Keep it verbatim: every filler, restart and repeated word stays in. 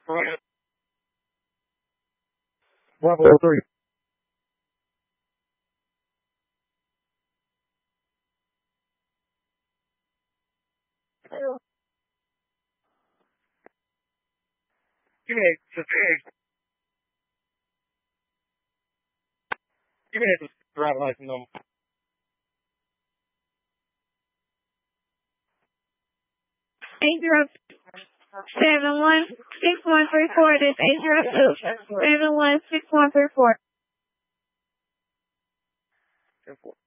Bravo three. Give me that. Give me that driver license number. Eight zero seven one six one three four. This eight zero two seven one six one three four. Ten four.